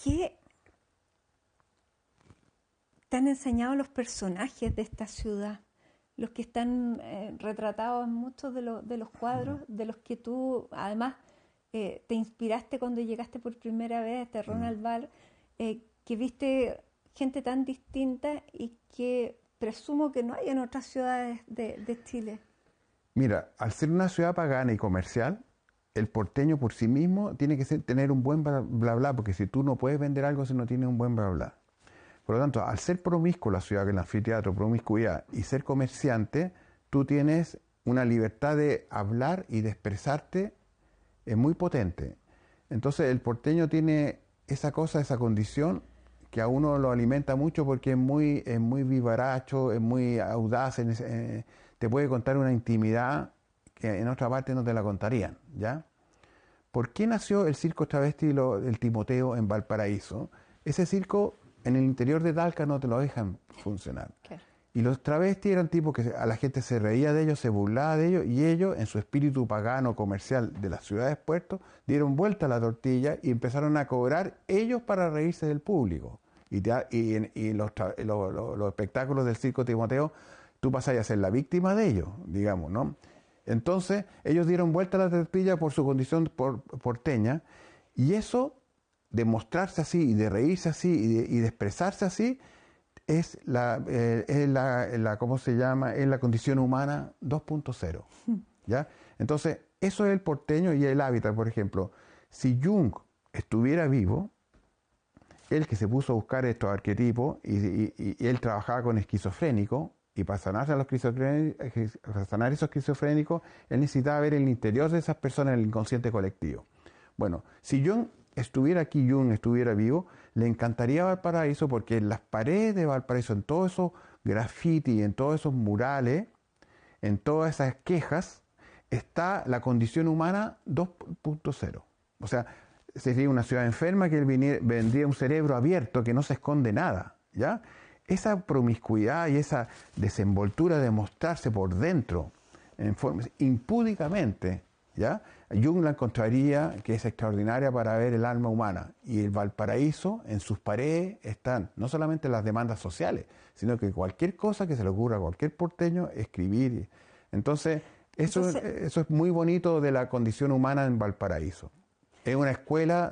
¿qué te han enseñado los personajes de esta ciudad? Los que están retratados en muchos de los cuadros, de los que tú, además, te inspiraste cuando llegaste por primera vez a este Ronald Bar, que viste gente tan distinta y que presumo que no hay en otras ciudades de Chile. Mira, al ser una ciudad pagana y comercial, el porteño por sí mismo tiene que tener un buen bla bla, porque si tú no puedes vender algo si no tienes un buen bla bla. Por lo tanto, al ser promiscuo la ciudad, que el anfiteatro, promiscuidad, y ser comerciante, tú tienes una libertad de hablar y de expresarte muy potente. Entonces el porteño tiene esa cosa, esa condición, que a uno lo alimenta mucho porque es muy vivaracho, es muy audaz, te puede contar una intimidad que en otra parte no te la contarían, ¿ya? ¿Por qué nació el circo travesti del Timoteo en Valparaíso? Ese circo en el interior de Talca no te lo dejan funcionar. Claro. Y los travestis eran tipos que a la gente se reía de ellos, se burlaba de ellos, y ellos, en su espíritu pagano comercial de las ciudades puertos, dieron vuelta a la tortilla y empezaron a cobrar ellos para reírse del público. Y los espectáculos del circo Timoteo, tú pasas a ser la víctima de ellos, digamos, ¿no? Entonces, ellos dieron vuelta a la tortilla por su condición porteña, y eso, de mostrarse así, y de reírse así, y de expresarse así, es ¿cómo se llama? Es la condición humana 2.0, ¿ya? Entonces, eso es el porteño y el hábitat, por ejemplo. Si Jung estuviera vivo, él que se puso a buscar estos arquetipos, y él trabajaba con esquizofrénicos, y para sanar esos esquizofrénicos, él necesitaba ver el interior de esas personas en el inconsciente colectivo. Bueno, si Jung estuviera aquí, Jung estuviera vivo, le encantaría Valparaíso, porque en las paredes de Valparaíso, en todos esos graffiti, en todos esos murales, en todas esas quejas, está la condición humana 2.0. O sea, sería una ciudad enferma que vendría un cerebro abierto que no se esconde nada, ¿ya? Esa promiscuidad y esa desenvoltura de mostrarse por dentro, impúdicamente, ¿ya? Jung la encontraría que es extraordinaria para ver el alma humana. Y el Valparaíso, en sus paredes, están no solamente las demandas sociales, sino que cualquier cosa que se le ocurra a cualquier porteño, escribir. Entonces, eso es muy bonito de la condición humana en Valparaíso. Es una escuela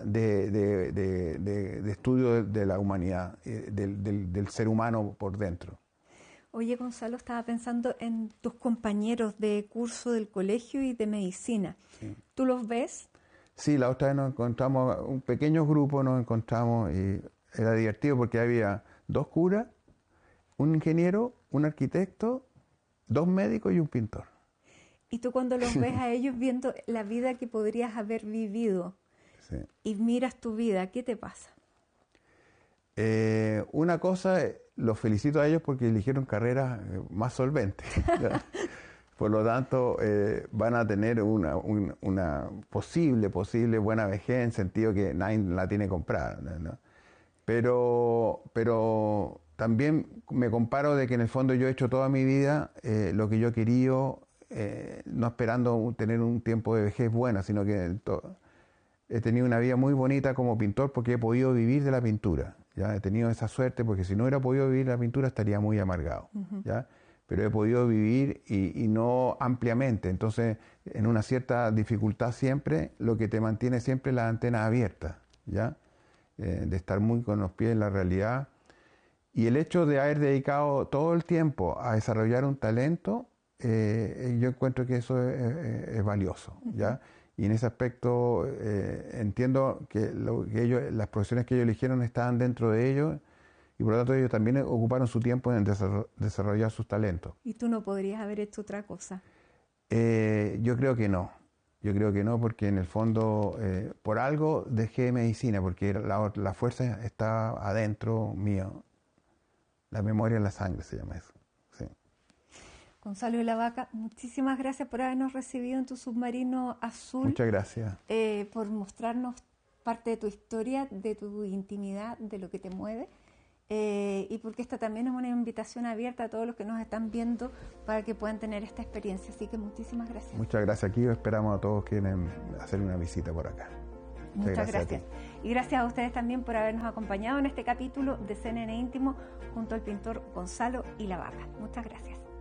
de estudio de la humanidad, del ser humano por dentro. Oye, Gonzalo, estaba pensando en tus compañeros de curso del colegio y de medicina. Sí. ¿Tú los ves? Sí, la otra vez nos encontramos, un pequeño grupo nos encontramos, y era divertido porque había 2 curas, un ingeniero, un arquitecto, 2 médicos y un pintor. Y tú cuando los ves a ellos viendo la vida que podrías haber vivido, sí, y miras tu vida, ¿qué te pasa? Una cosa, los felicito a ellos porque eligieron carreras más solventes. Por lo tanto, van a tener una posible buena vejez, en sentido que nadie la tiene comprada, ¿no? Pero también me comparo de que en el fondo yo he hecho toda mi vida lo que yo he querido, no esperando tener un tiempo de vejez buena, sino que he tenido una vida muy bonita como pintor porque he podido vivir de la pintura. ¿Ya? He tenido esa suerte porque si no hubiera podido vivir la pintura estaría muy amargado. ¿Ya? Pero he podido vivir y no ampliamente. Entonces, en una cierta dificultad siempre, lo que te mantiene siempre es la antena abierta, ¿ya? De estar muy con los pies en la realidad. Y el hecho de haber dedicado todo el tiempo a desarrollar un talento, yo encuentro que eso es valioso, ¿ya? Y en ese aspecto entiendo que las profesiones que ellos eligieron estaban dentro de ellos, y por lo tanto ellos también ocuparon su tiempo en desarrollar sus talentos. ¿Y tú no podrías haber hecho otra cosa? Yo creo que no. Yo creo que no, porque en el fondo, por algo dejé medicina, porque la fuerza está adentro mío. La memoria en la sangre se llama eso. Sí. Gonzalo de la Vaca, muchísimas gracias por habernos recibido en tu submarino azul. Muchas gracias. Por mostrarnos parte de tu historia, de tu intimidad, de lo que te mueve. Y porque esta también es una invitación abierta a todos los que nos están viendo para que puedan tener esta experiencia. Así que muchísimas gracias. Muchas gracias. Aquí esperamos a todos que quieren hacer una visita por acá. Muchas gracias. Y gracias a ustedes también por habernos acompañado en este capítulo de CNN Íntimo junto al pintor Gonzalo Ilabarra. Muchas gracias.